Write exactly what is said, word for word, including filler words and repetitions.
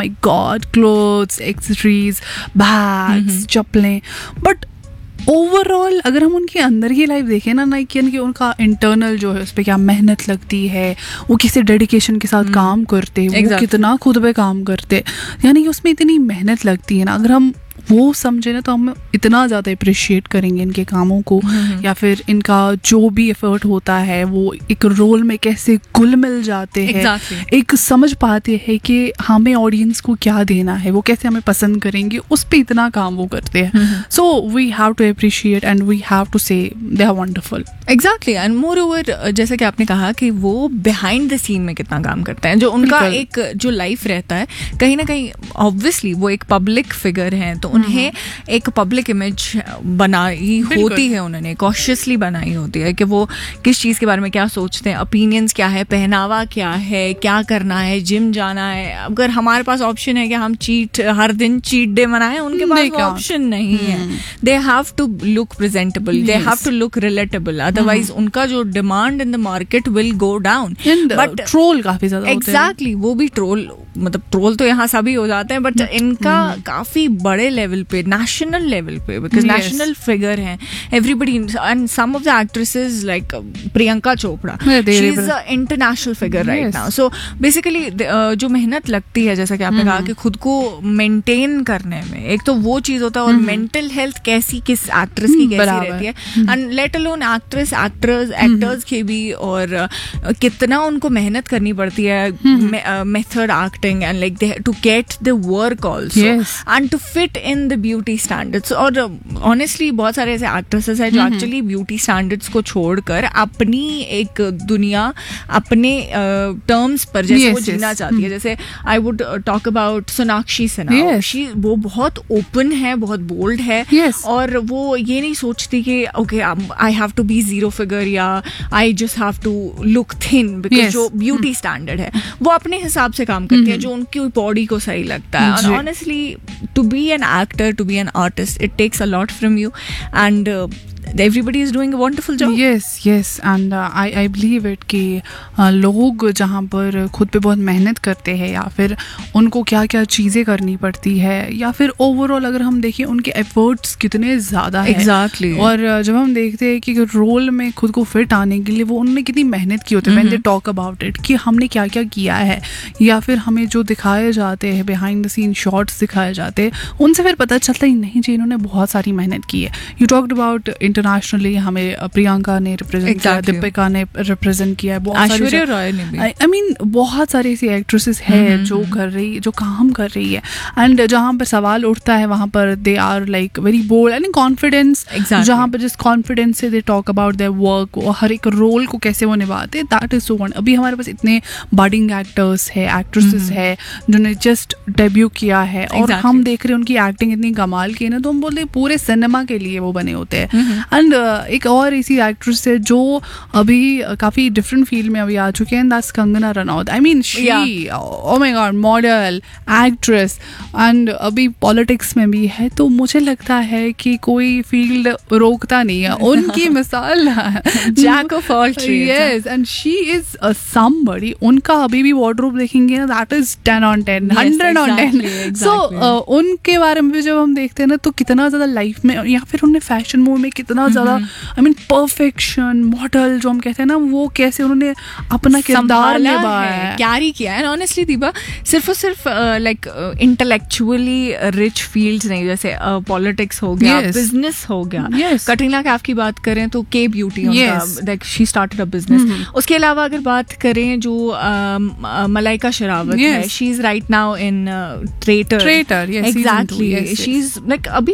My God, clothes, accessories, bags, चप्पलें, but overall अगर हम उनके अंदर की लाइफ देखें ना ना कि उनकी उनका इंटरनल जो है उस पर क्या मेहनत लगती है, वो किसी डेडिकेशन के साथ hmm. काम करते हैं, exactly. वो कितना खुद पे काम करते, यानी कि उसमें इतनी मेहनत लगती है ना, अगर हम वो समझे ना तो हम इतना ज़्यादा अप्रिशिएट करेंगे इनके कामों को, hmm. या फिर इनका जो भी एफर्ट होता है वो एक रोल में कैसे घुल मिल जाते हैं, exactly. एक समझ पाते हैं कि हमें ऑडियंस को क्या देना है, वो कैसे हमें पसंद करेंगे, उस पर इतना काम वो करते हैं. So we have to appreciate and we have to से they are wonderful. Exactly. And more over जैसे कि आपने कहा कि वो बिहाइंड द सीन में कितना काम करते हैं, जो उनका एक जो लाइफ रहता है कहीं ना कहीं ऑब्वियसली वो एक पब्लिक फिगर हैं तो उन्हें एक पब्लिक इमेज बनाई होती है, उन्होंने कॉशियसली बनाई होती है कि वो किस चीज़ के बारे में क्या सोचते हैं, ओपिनियंस क्या है, पहनावा क्या है, क्या करना है, जिम जाना है. अगर हमारे पास ऑप्शन है कि हम चीट हर दिन चीट डे मनाएं, उनके पास वो ऑप्शन नहीं है. They have to look presentable, they have to look relatable, otherwise उनका जो demand in the market will go down. But troll काफी ज्यादा होते हैं. एग्जैक्टली. वो भी ट्रोल, मतलब ट्रोल तो यहाँ सभी हो जाते हैं, बट इनका काफी बड़े लेवल पे, नेशनल लेवल पे, बिकॉज नेशनल फिगर हैं everybody. And some of the actresses like Priyanka Chopra, she is a international figure right now. So basically जो मेहनत लगती है, जैसा कि आपने कहा कि खुद को मेंटेन करने में, एक तो वो चीज होता है, और मेंटल हेल्थ कैसी किस एक्ट्रेस की कैसी रहती है, and let alone actress actors actors की भी, और कितना उनको मेहनत करनी पड़ती है, method acting and like to get the work also and to fit in the beauty standards. और ऑनेस्टली बहुत सारे ऐसे एक्ट्रेसेस हैं जो एक्चुअली ब्यूटी स्टैंडर्ड्स को छोड़कर अपनी एक दुनिया अपने टर्म्स uh, पर जैसे yes, वो जीना yes. चाहती है. जैसे I would talk about Sonakshi Sinha. She वो बहुत ओपन है, बहुत बोल्ड है, yes. और वो ये नहीं सोचती कि okay I have to be zero figure या I just have to look thin, because जो ब्यूटी स्टैंडर्ड है वो अपने हिसाब से काम करती है, जो उनकी बॉडी को सही लगता है. और honestly to be an actor, to be an artist, it takes a lot from you, and uh, everybody is doing a wonderful job. Yes, yes, and uh, I I believe it कि uh, लोग जहाँ पर खुद पे बहुत मेहनत करते हैं, या फिर उनको क्या क्या चीज़ें करनी पड़ती है, या फिर ओवरऑल अगर हम देखें उनके एफर्ट्स कितने ज़्यादा है. Exactly. और uh, जब हम देखते हैं कि रोल में खुद को फिट आने के लिए वो उन्होंने कितनी मेहनत की होती है, when they talk about it, कि हमने क्या क्या किया है, या फिर हमें जो दिखाए जाते हैं बिहाइंड द सीन शॉट्स दिखाए जाते हैं, उनसे फिर पता चलता ही नहीं जी इन्होंने बहुत सारी मेहनत की है. यू टॉक्ड अबाउट इंटरनेशनली, हमें प्रियंका ने रिप्रेजेंट किया, दीपिका ने रिप्रेजेंट किया, ऐश्वर्या राय ने भी. आई मीन बहुत सारी ऐसी एक्ट्रेसेस है जो कर रही जो काम कर रही है, एंड जहाँ पर सवाल उठता है वहाँ पर they are like very bold and confidence. जहाँ पर जिस कॉन्फिडेंस से they talk about their work, हर एक रोल को कैसे वो निभाते, दैट इज सो वन. अभी हमारे पास इतने बडिंग एक्टर्स है, एक्ट्रेसेस है जिन्होंने जस्ट डेब्यू किया है, और हम देख रहे हैं उनकी एक्टिंग इतनी कमाल की है ना, तो हम बोलते हैं पूरे सिनेमा के लिए वो बने होते हैं. एंड uh, एक और ऐसी एक्ट्रेस है जो अभी uh, काफी डिफरेंट फील्ड में अभी आ चुके हैं, that's Kangana Ranaut. I mean she oh my God, model, actress, and अभी पॉलिटिक्स में भी है. तो मुझे लगता है कि कोई फील्ड रोकता नहीं है उनकी मिसाल Jack of all trades. Yes, and she is somebody. उनका अभी भी वार्डरोब देखेंगे ना, that is ten on ten, hundred on ten. सो उनके बारे में भी जब हम देखते हैं ना तो कितना ज्यादा लाइफ में, या फिर उन्होंने फैशन मूव में कितना ज्यादा, आई मीन परफेक्शन, मॉडल जो हम कहते हैं ना, वो कैसे उन्होंने अपना किरदार निभाया है, कैरी किया है. ऑनेस्टली दीपा, सिर्फ और सिर्फ लाइक इंटेलेक्चुअली रिच फील्ड्स नहीं, जैसे पॉलिटिक्स हो गया, बिजनेस हो गया. कटरीना कैफ की बात करें तो के beauty, like she started a business. उसके अलावा अगर बात करें जो मलाइका शेरावत है, she is right now in traitor. Traitor, exactly. She is like अभी